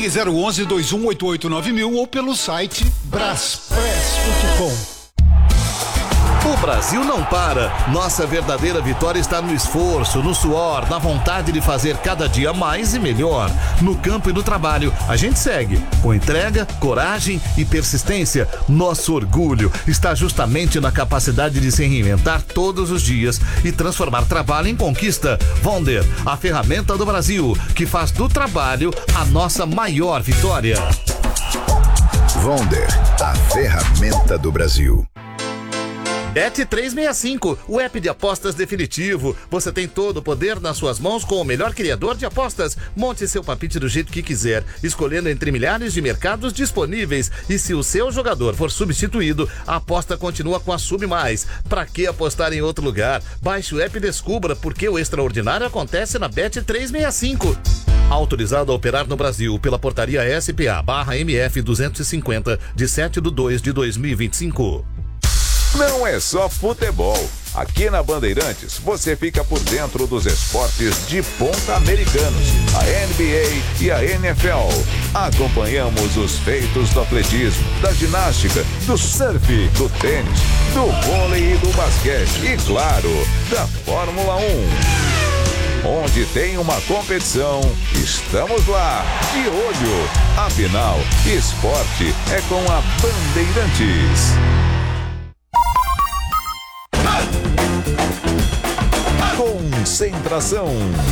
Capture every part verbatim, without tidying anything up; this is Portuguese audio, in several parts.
Ligue zero onze, dois um oito oito nove mil ou pelo site braspress ponto com. O Brasil não para. Nossa verdadeira vitória está no esforço, no suor, na vontade de fazer cada dia mais e melhor. No campo e no trabalho, a gente segue. Com entrega, coragem e persistência, nosso orgulho está justamente na capacidade de se reinventar todos os dias e transformar trabalho em conquista. Vonder, a ferramenta do Brasil, que faz do trabalho a nossa maior vitória. Vonder, a ferramenta do Brasil. Bet trezentos e sessenta e cinco, o app de apostas definitivo. Você tem todo o poder nas suas mãos com o melhor criador de apostas. Monte seu palpite do jeito que quiser, escolhendo entre milhares de mercados disponíveis. E se o seu jogador for substituído, a aposta continua com a Sub Mais. Pra que apostar em outro lugar? Baixe o app e descubra porque o extraordinário acontece na Bet trezentos e sessenta e cinco. Autorizado a operar no Brasil pela portaria S P A barra M F duzentos e cinquenta, de sete de dois de dois mil e vinte e cinco. Não é só futebol. Aqui na Bandeirantes, você fica por dentro dos esportes de ponta americanos, a N B A e a N F L. Acompanhamos os feitos do atletismo, da ginástica, do surf, do tênis, do vôlei e do basquete e, claro, da Fórmula um. Onde tem uma competição, estamos lá, de olho. Afinal, esporte é com a Bandeirantes. Concentração.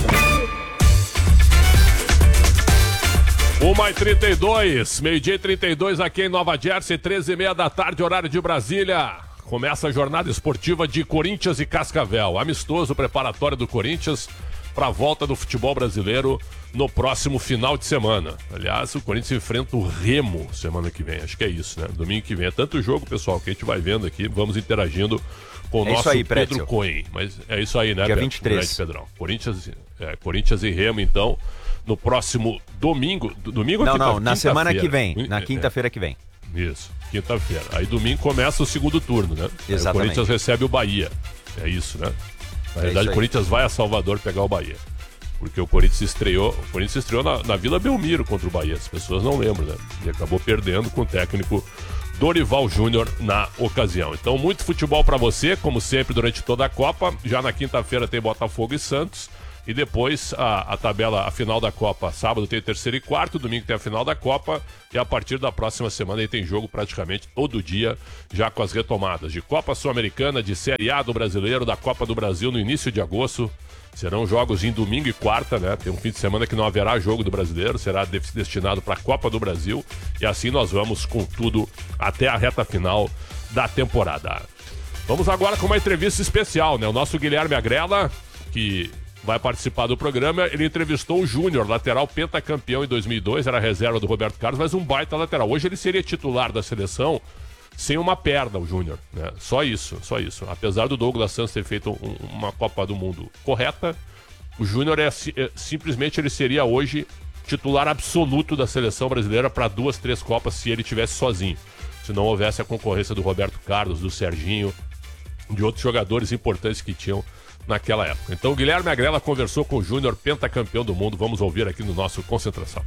uma e trinta e dois, meio-dia e trinta e dois aqui em Nova Jersey, treze e meia da tarde, horário de Brasília. Começa a jornada esportiva de Corinthians e Cascavel. Amistoso preparatório do Corinthians para a volta do futebol brasileiro no próximo final de semana. Aliás, o Corinthians enfrenta o Remo semana que vem. Acho que é isso, né? Domingo que vem. É tanto jogo, pessoal, que a gente vai vendo aqui. Vamos interagindo com o é nosso aí, Pedro Cohen. Mas é isso aí, né, dia vinte e três. Pedrão? Corinthians, é, Corinthians e Remo, então, no próximo domingo. Domingo Não, ou não, na semana que vem. Na quinta-feira que vem. Isso, quinta-feira. Aí domingo começa o segundo turno, né? Exatamente. Aí o Corinthians recebe o Bahia. É isso, né? Na é verdade, o Corinthians vai a Salvador pegar o Bahia. Porque o Corinthians estreou, o Corinthians estreou na, na Vila Belmiro contra o Bahia. As pessoas não lembram, né? E acabou perdendo com o técnico Dorival Júnior na ocasião. Então, muito futebol para você, como sempre, durante toda a Copa. Já na quinta-feira tem Botafogo e Santos. E depois a, a tabela, a final da Copa. Sábado tem terceiro e quarto, domingo tem a final da Copa. E a partir da próxima semana aí tem jogo praticamente todo dia, já com as retomadas de Copa Sul-Americana, de Série A do Brasileiro, da Copa do Brasil no início de agosto. Serão jogos em domingo e quarta, né? Tem um fim de semana que não haverá jogo do Brasileiro, será destinado para a Copa do Brasil. E assim nós vamos com tudo até a reta final da temporada. Vamos agora com uma entrevista especial, né? O nosso Guilherme Agrela, que vai participar do programa, ele entrevistou o Júnior, lateral pentacampeão em dois mil e dois, era reserva do Roberto Carlos, mas um baita lateral. Hoje ele seria titular da seleção sem uma perna, o Júnior, né? Só isso, só isso. Apesar do Douglas Santos ter feito um, uma Copa do Mundo correta, o Júnior é, é simplesmente ele seria hoje titular absoluto da seleção brasileira para duas, três Copas se ele tivesse sozinho. Se não houvesse a concorrência do Roberto Carlos, do Serginho, de outros jogadores importantes que tinham naquela época. Então o Guilherme Agrela conversou com o Júnior, pentacampeão do mundo. Vamos ouvir aqui no nosso Concentração.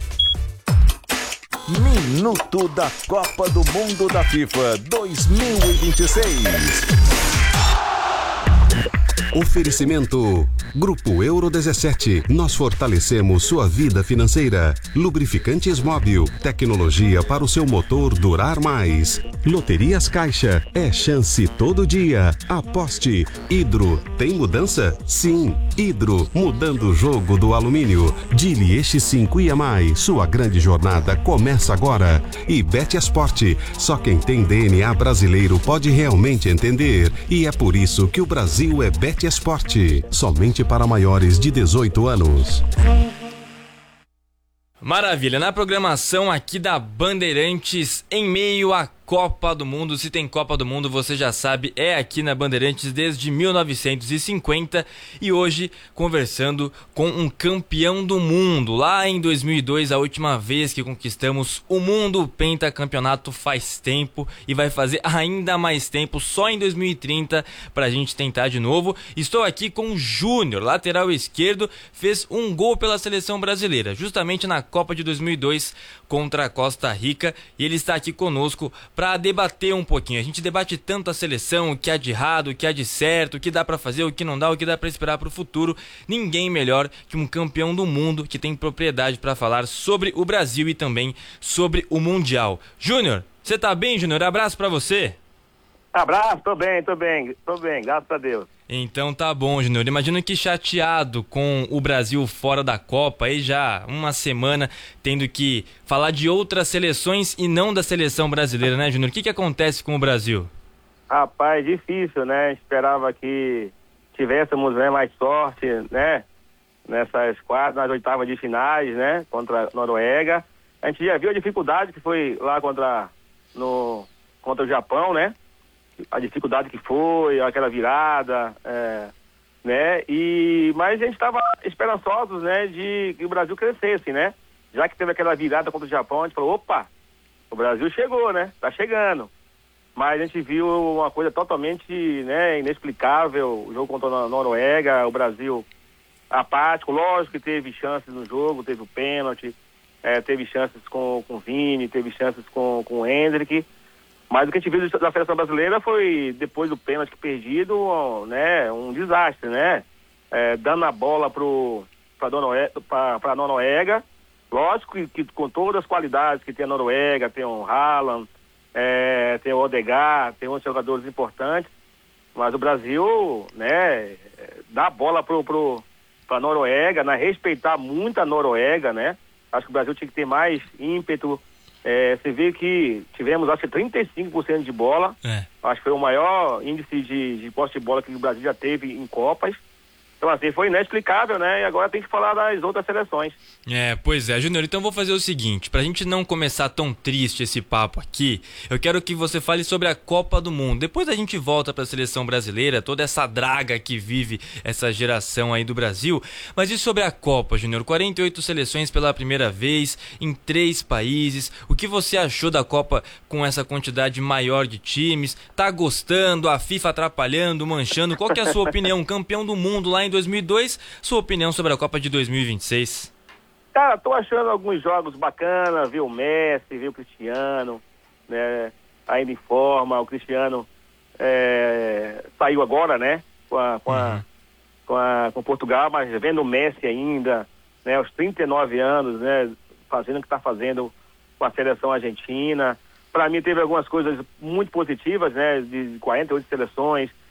Minuto da Copa do Mundo da FIFA dois mil e vinte e seis. Oferecimento Grupo Euro dezessete. Nós fortalecemos sua vida financeira. Lubrificantes Móbil. Tecnologia para o seu motor durar mais. Loterias Caixa. É chance todo dia. Aposte. Hidro. Tem mudança? Sim. Hidro. Mudando o jogo do alumínio. Dili Eixo cinco e mais. Sua grande jornada começa agora. E Betesport. Só quem tem D N A brasileiro pode realmente entender. E é por isso que o Brasil é Betesport. Somente para maiores de dezoito anos. Maravilha, na programação aqui da Bandeirantes, em meio à Copa do Mundo. Se tem Copa do Mundo, você já sabe, é aqui na Bandeirantes desde mil novecentos e cinquenta e hoje conversando com um campeão do mundo. Lá em dois mil e dois, a última vez que conquistamos o mundo, o pentacampeonato faz tempo e vai fazer ainda mais tempo, só em dois mil e trinta, pra gente tentar de novo. Estou aqui com o Júnior, lateral esquerdo, fez um gol pela seleção brasileira, justamente na Copa de dois mil e dois contra a Costa Rica, e ele está aqui conosco para debater um pouquinho. A gente debate tanto a seleção, o que há de errado, o que há de certo, o que dá para fazer, o que não dá, o que dá para esperar para o futuro. Ninguém melhor que um campeão do mundo que tem propriedade para falar sobre o Brasil e também sobre o Mundial. Júnior, você tá bem, Júnior? Abraço para você. Abraço, tô bem, tô bem, tô bem, graças a Deus. Então tá bom, Júnior. Imagino que chateado com o Brasil fora da Copa, aí já uma semana tendo que falar de outras seleções e não da seleção brasileira, né, Júnior? O que que acontece com o Brasil? Rapaz, difícil, né? Esperava que tivéssemos, né, mais sorte, né? Nessas quartas, nas oitavas de finais, né? Contra a Noruega. A gente já viu a dificuldade que foi lá contra, no, contra o Japão, né? A dificuldade que foi, aquela virada, é, né? E, mas a gente estava esperançosos, né, de que o Brasil crescesse, né? Já que teve aquela virada contra o Japão, a gente falou, opa, o Brasil chegou, né? Tá chegando. Mas a gente viu uma coisa totalmente, né, inexplicável, o jogo contra a Noruega, o Brasil apático, lógico que teve chances no jogo, teve o pênalti, é, teve chances com, com o Vini, teve chances com, com o Hendrick. Mas o que a gente viu da seleção brasileira foi, depois do pênalti perdido, né, um desastre, né? É, dando a bola para a Noruega. Lógico que, que com todas as qualidades que tem a Noruega, tem o Haaland, é, tem o Odegaard, tem outros jogadores importantes. Mas o Brasil, né, dá a bola para pro, a Noruega, né, respeitar muito a Noruega, né? Acho que o Brasil tinha que ter mais ímpeto. É, você vê que tivemos, acho que trinta e cinco por cento de bola. É. Acho que foi o maior índice de, de posse de bola que o Brasil já teve em Copas. Então, assim, foi inexplicável, né? E agora tem que falar das outras seleções. É, pois é, Júnior, então vou fazer o seguinte, pra gente não começar tão triste esse papo aqui, eu quero que você fale sobre a Copa do Mundo. Depois a gente volta pra seleção brasileira, toda essa draga que vive essa geração aí do Brasil. Mas e sobre a Copa, Júnior? quarenta e oito seleções pela primeira vez, em três países. O que você achou da Copa com essa quantidade maior de times? Tá gostando? A FIFA atrapalhando, manchando? Qual que é a sua opinião? Campeão do mundo lá em dois mil e dois, sua opinião sobre a Copa de dois mil e vinte e seis? Cara, tô achando alguns jogos bacanas, ver o Messi, ver o Cristiano, né, ainda em forma. O Cristiano é, saiu agora, né, com, a, com, a, com, a, com Portugal, mas vendo o Messi ainda, né, aos trinta e nove anos, né, fazendo o que tá fazendo com a seleção argentina. Para mim teve algumas coisas muito positivas, né, de quarenta e oito seleções,